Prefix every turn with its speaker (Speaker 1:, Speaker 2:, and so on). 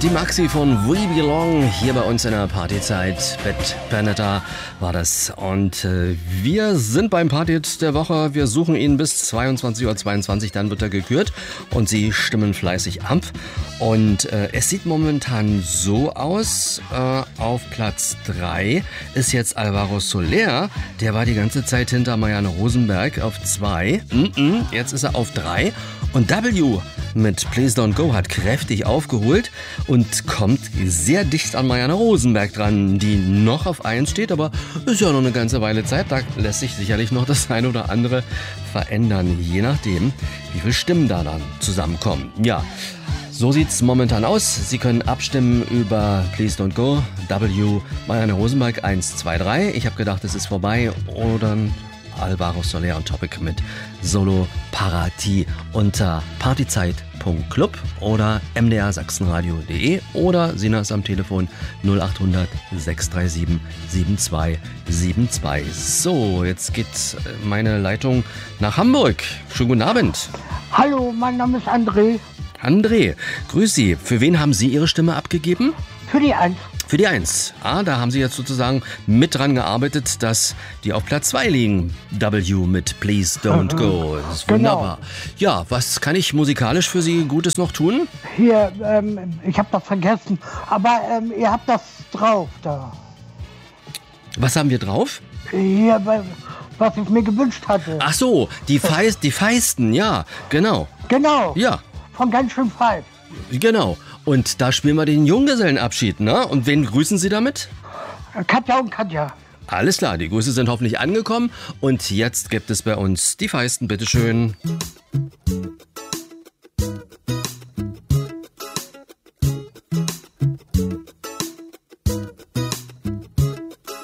Speaker 1: Die Maxi von We Belong hier bei uns in der Partyzeit. Bad Benetta war das. Und wir sind beim Partyhit der Woche. Wir suchen ihn bis 22:22 Uhr, dann wird er gekürt. Und Sie stimmen fleißig ab. Und es sieht momentan so aus, auf Platz 3 ist jetzt Alvaro Soler. Der war die ganze Zeit hinter Marianne Rosenberg auf 2. Jetzt ist er auf 3. Und W mit Please Don't Go hat kräftig aufgeholt und kommt sehr dicht an Marianne Rosenberg dran, die noch auf 1 steht, aber ist ja noch eine ganze Weile Zeit. Da lässt sich sicherlich noch das eine oder andere verändern, je nachdem, wie viele Stimmen da dann zusammenkommen. Ja, so sieht's momentan aus. Sie können abstimmen über Please Don't Go, W, Marianne Rosenberg 1, 2, 3. Ich habe gedacht, es ist vorbei. Oder Alvaro Soler und Topic mit Solo Parati unter partyzeit.club oder mdrsachsenradio.de oder Sinas am Telefon 0800 637 7272. So, jetzt geht meine Leitung nach Hamburg. Schönen guten Abend.
Speaker 2: Hallo, mein Name ist André.
Speaker 1: André, grüß Sie. Für wen haben Sie Ihre Stimme abgegeben?
Speaker 2: Für die 1.
Speaker 1: Für die 1. Da haben Sie jetzt sozusagen mit dran gearbeitet, dass die auf Platz 2 liegen. W mit Please Don't Go. Das ist wunderbar. Genau. Ja, was kann ich musikalisch für Sie Gutes noch tun?
Speaker 2: Hier, ich habe das vergessen, aber ihr habt das drauf da.
Speaker 1: Was haben wir drauf?
Speaker 2: Hier, was ich mir gewünscht hatte.
Speaker 1: Ach so, die Feisten, ja, genau.
Speaker 2: Genau.
Speaker 1: Ja.
Speaker 2: Von ganz schön frei.
Speaker 1: Genau. Und da spielen wir den Junggesellenabschied, ne? Und wen grüßen Sie damit?
Speaker 2: Katja und Katja.
Speaker 1: Alles klar, die Grüße sind hoffentlich angekommen. Und jetzt gibt es bei uns die Feisten, bitteschön.